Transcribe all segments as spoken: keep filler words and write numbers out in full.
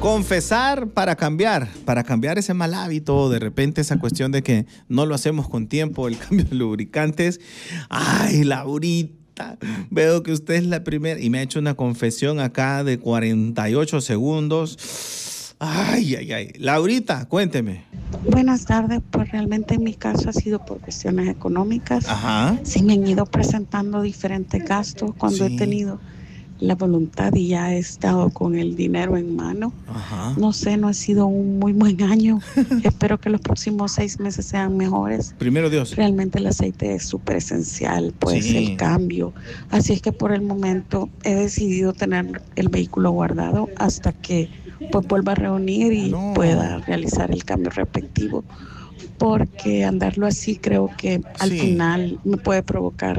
Confesar para cambiar, para cambiar ese mal hábito, de repente esa cuestión de que no lo hacemos con tiempo, el cambio de lubricantes. Ay, Laurita, veo que usted es la primera y me ha hecho una confesión acá de cuarenta y ocho segundos. Ay, ay, ay. Laurita, cuénteme. Buenas tardes, pues realmente en mi caso ha sido por cuestiones económicas. Ajá. Sí me han ido presentando diferentes gastos cuando Sí. he tenido la voluntad y ya he estado con el dinero en mano. Ajá. No sé, no ha sido un muy buen año. Espero que los próximos seis meses sean mejores. Primero Dios. Realmente el aceite es súper esencial, pues Sí. el cambio. Así es que por el momento he decidido tener el vehículo guardado hasta que pues vuelva a reunir y No. pueda realizar el cambio respectivo. Porque andarlo así creo que al Sí. final me puede provocar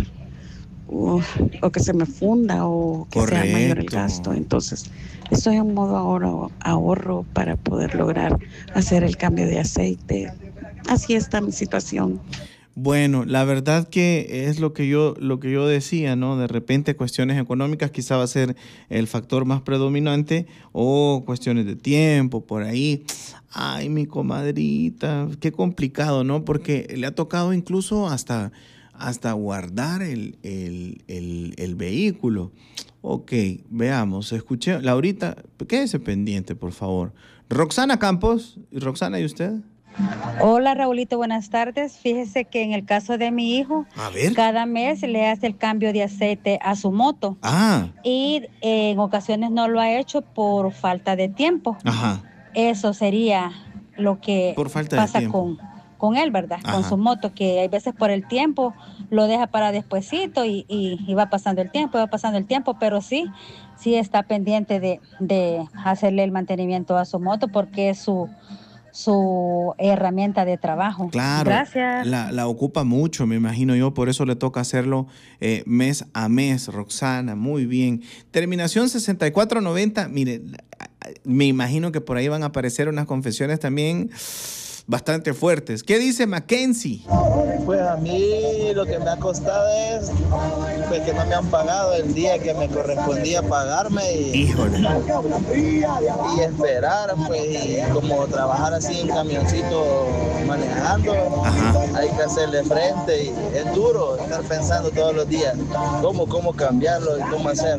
o, o que se me funda o que sea mayor el Correcto. gasto. Entonces estoy en modo ahorro, ahorro para poder lograr hacer el cambio de aceite. Así está mi situación. Bueno, la verdad que es lo que yo, lo que yo decía, ¿no? De repente cuestiones económicas quizá va a ser el factor más predominante o cuestiones de tiempo por ahí. Ay, mi comadrita, qué complicado, ¿no? Porque le ha tocado incluso hasta, hasta guardar el, el, el, el vehículo. Ok, veamos, escuché. Laurita, quédese pendiente, por favor. Roxana Campos, Roxana, ¿y usted? Hola Raulito, buenas tardes. Fíjese que en el caso de mi hijo, A ver. cada mes le hace el cambio de aceite a su moto Ah, y eh, en ocasiones no lo ha hecho por falta de tiempo. ajá, Eso sería lo que por falta de pasa tiempo. con, con él, ¿verdad? Ajá. Con su moto, que hay veces por el tiempo lo deja para despuesito y, y, y va pasando el tiempo, va pasando el tiempo, pero sí, sí está pendiente de, de hacerle el mantenimiento a su moto porque es su... su herramienta de trabajo. Claro, Gracias. la, la ocupa mucho, me imagino yo, por eso le toca hacerlo eh, mes a mes, Roxana, muy bien. Terminación sesenta y cuatro noventa, mire, me imagino que por ahí van a aparecer unas confesiones también bastante fuertes. ¿Qué dice Mackenzie? Pues a mí lo que me ha costado es pues, que no me han pagado el día que me correspondía pagarme y, Híjole. y esperar, pues, y como trabajar así en camioncito manejando, Ajá. hay que hacerle frente y es duro estar pensando todos los días cómo, cómo cambiarlo y cómo hacer.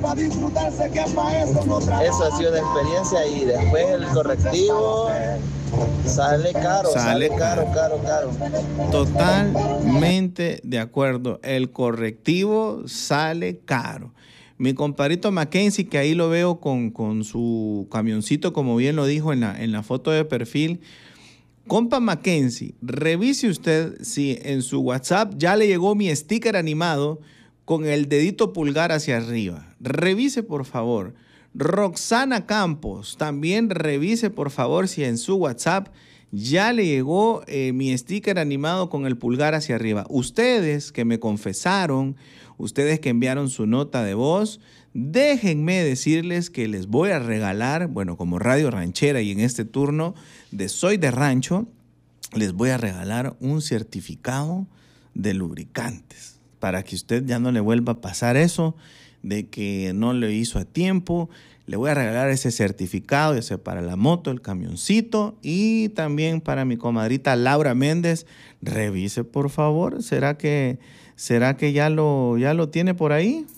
Eso ha sido una experiencia y después el correctivo sale caro, Sale sale, caro, caro, caro. Totalmente de acuerdo. El correctivo sale caro. Mi compadrito Mackenzie, que ahí lo veo con, con su camioncito, como bien lo dijo en la, en la foto de perfil. Compa Mackenzie, revise usted si en su WhatsApp ya le llegó mi sticker animado con el dedito pulgar hacia arriba. Revise, por favor. Roxana Campos, también revise, por favor, si en su WhatsApp ya le llegó eh, mi sticker animado con el pulgar hacia arriba. Ustedes que me confesaron, ustedes que enviaron su nota de voz, déjenme decirles que les voy a regalar, bueno, como Radio Ranchera y en este turno de Soy de Rancho, les voy a regalar un certificado de lubricantes para que usted ya no le vuelva a pasar eso de que no lo hizo a tiempo. Le voy a regalar ese certificado, ya sea para la moto, el camioncito y también para mi comadrita Laura Méndez. Revise, por favor. ¿Será que, será que ya lo, ya lo tiene por ahí?